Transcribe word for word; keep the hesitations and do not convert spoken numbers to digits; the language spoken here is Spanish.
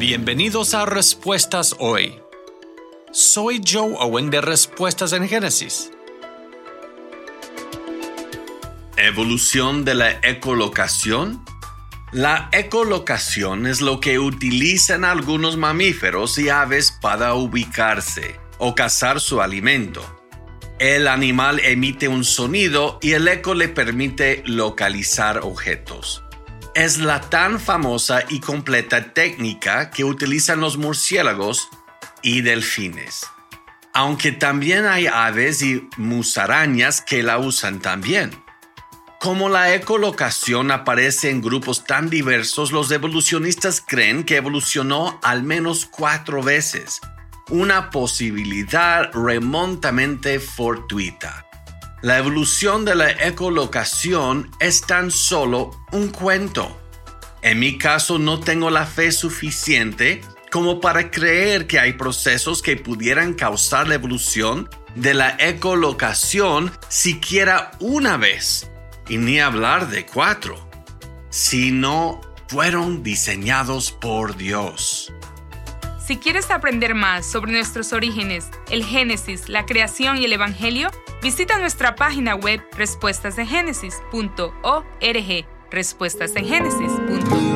Bienvenidos a Respuestas Hoy. Soy Joe Owen de Respuestas en Génesis. ¿Evolución de la ecolocación? La ecolocación es lo que utilizan algunos mamíferos y aves para ubicarse o cazar su alimento. El animal emite un sonido y el eco le permite localizar objetos. Es la tan famosa y completa técnica que utilizan los murciélagos y delfines. Aunque también hay aves y musarañas que la usan también. Como la ecolocación aparece en grupos tan diversos, los evolucionistas creen que evolucionó al menos cuatro veces. Una posibilidad remotamente fortuita. La evolución de la ecolocación es tan solo un cuento. En mi caso, no tengo la fe suficiente como para creer que hay procesos que pudieran causar la evolución de la ecolocación siquiera una vez, y ni hablar de cuatro, si no fueron diseñados por Dios. Si quieres aprender más sobre nuestros orígenes, el Génesis, la creación y el Evangelio, visita nuestra página web respuestas en génesis punto org, respuestas en génesis punto org.